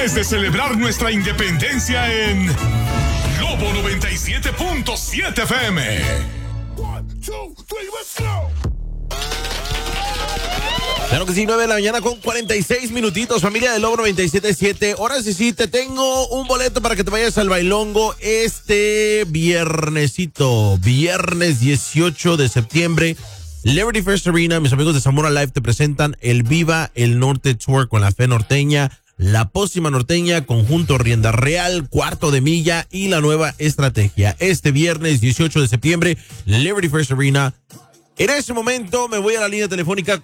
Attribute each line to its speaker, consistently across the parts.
Speaker 1: es de celebrar nuestra independencia en Globo 97.7 FM. 1, 2, 3, let's go.
Speaker 2: Claro que sí, 9 de la mañana con 46 minutitos, familia de Lobo 97.7. Ahora sí, te tengo un boleto para que te vayas al bailongo este viernesito, viernes 18 de septiembre. Liberty First Arena, mis amigos de Zamora Live te presentan el Viva el Norte Tour con la Fe Norteña, la Pócima Norteña, Conjunto Rienda Real, Cuarto de Milla y la Nueva Estrategia. Este viernes 18 de septiembre, Liberty First Arena. En ese momento me voy a la línea telefónica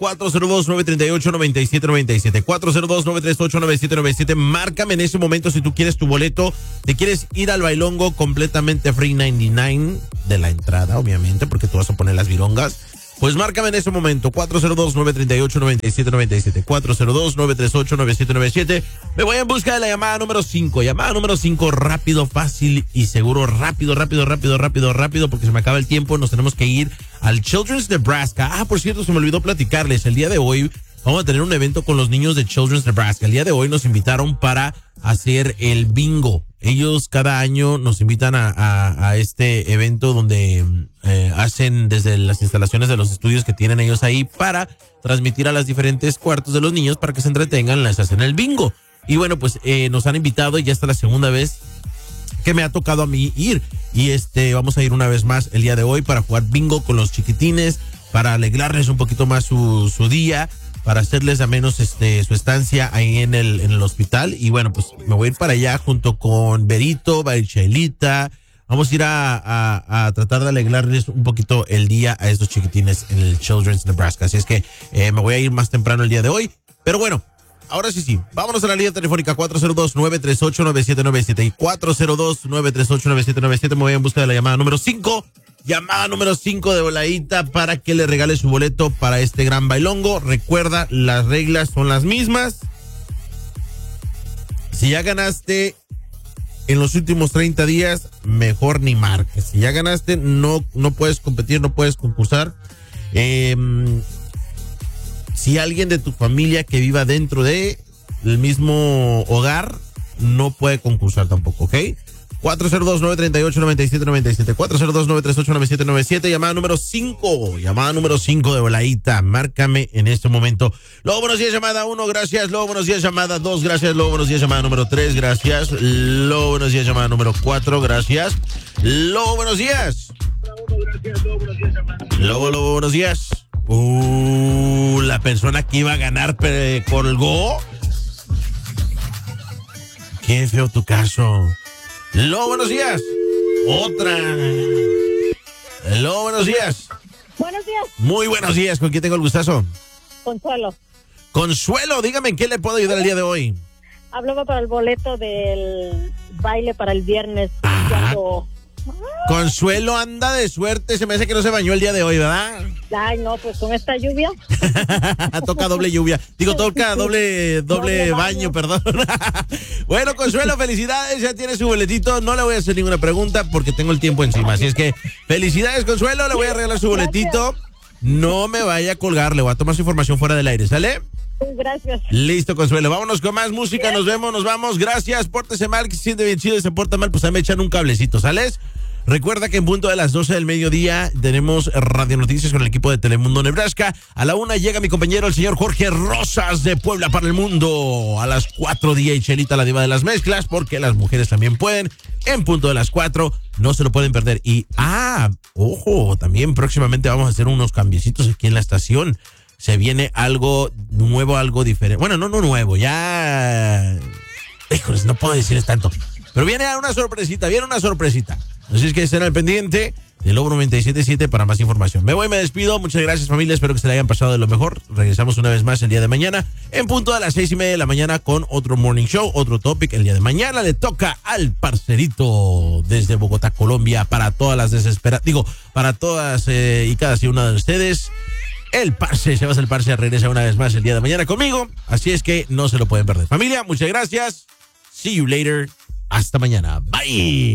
Speaker 2: 402-938-9797. 402-938-9797. Márcame en ese momento si tú quieres tu boleto. Te quieres ir al bailongo completamente free 99 de la entrada, obviamente, porque tú vas a poner las virongas. Pues márcame en ese momento, 402-938-9797, 402-938-9797. Me voy en busca de la llamada número 5. Llamada número 5, rápido, fácil y seguro. Rápido, porque se me acaba el tiempo. Nos tenemos que ir al Children's Nebraska. Por cierto, se me olvidó platicarles. El día de hoy vamos a tener un evento con los niños de Children's Nebraska. El día de hoy nos invitaron para hacer el bingo. Ellos cada año nos invitan a este evento donde hacen desde las instalaciones de los estudios que tienen ellos ahí para transmitir a las diferentes cuartos de los niños para que se entretengan, les hacen el bingo. Y bueno, pues nos han invitado y ya está la segunda vez que me ha tocado a mí ir. Y vamos a ir una vez más el día de hoy para jugar bingo con los chiquitines, para alegrarles un poquito más su día, para hacerles a menos su estancia ahí en el hospital. Y bueno, pues me voy a ir para allá junto con Berito, Chelita. Vamos a ir a tratar de alegrarles un poquito el día a estos chiquitines en el Children's Nebraska. Así es que me voy a ir más temprano el día de hoy. Pero bueno, ahora sí, vámonos a la línea telefónica 402-938-9797 y 402-938-9797. Me voy en busca de la llamada número 5. Llamada número 5 de voladita para que le regale su boleto para este gran bailongo. Recuerda, las reglas son las mismas. Si ya ganaste en los últimos 30 días, mejor ni marques. Si ya ganaste, no puedes competir, no puedes concursar. Si alguien de tu familia que viva dentro de el mismo hogar, no puede concursar tampoco, ¿ok? 402-938-9797, 402-938-9797, llamada número 5, de voladita, márcame en este momento. Luego, buenos días, llamada 1, gracias. Luego, buenos días, llamada 2, gracias. Luego, buenos días, llamada número 3, gracias. Luego, buenos días, llamada número 4, gracias. Luego, buenos días. Luego, buenos días. La persona que iba a ganar colgó. Qué feo tu caso. Hello, buenos días. Otra. Hello, buenos días.
Speaker 3: Buenos días.
Speaker 2: Muy buenos días. ¿Con quién tengo el gustazo?
Speaker 3: Consuelo.
Speaker 2: Consuelo, dígame en qué le puedo ayudar el día de hoy.
Speaker 3: Hablaba para el boleto del baile para el viernes.
Speaker 2: Consuelo anda de suerte. Se me hace que no se bañó el día de hoy, ¿verdad?
Speaker 3: Ay, no, pues con esta lluvia.
Speaker 2: Toca doble lluvia. Toca doble baño, perdón. Bueno, Consuelo, felicidades. Ya tiene su boletito. No le voy a hacer ninguna pregunta porque tengo el tiempo encima. Así es que, felicidades, Consuelo. Le voy a regalar su boletito. No me vaya a colgar. Le voy a tomar su información fuera del aire. ¿Sale?
Speaker 3: Gracias.
Speaker 2: Listo, Consuelo. Vámonos con más música. Nos vemos, nos vamos. Gracias. Pórtese mal, que se siente bien chido y se porta mal, pues ahí me echan un cablecito, ¿sales? Recuerda que en punto de las 12 del mediodía tenemos Radio Noticias con el equipo de Telemundo Nebraska. A la 1 llega mi compañero, el señor Jorge Rosas de Puebla para el Mundo. A las 4 DJ Chelita, la diva de las mezclas, porque las mujeres también pueden. En punto de las 4, no se lo pueden perder. Y, ojo, también próximamente vamos a hacer unos cambiecitos aquí en la estación. Se viene algo nuevo, algo diferente. Bueno, no nuevo, ya... Híjoles, no puedo decirles tanto. Pero viene una sorpresita. Así es que estén al pendiente de Lobo 97.7 para más información. Me voy, me despido. Muchas gracias, familia. Espero que se la hayan pasado de lo mejor. Regresamos una vez más el día de mañana en punto a las 6:30 de la mañana con otro morning show, otro topic. El día de mañana le toca al parcerito desde Bogotá, Colombia, para todas las desesperadas. Para todas y cada una de ustedes. El parce, Sebas el parce, regresa una vez más el día de mañana conmigo. Así es que no se lo pueden perder. Familia, muchas gracias. See you later. Hasta mañana. Bye.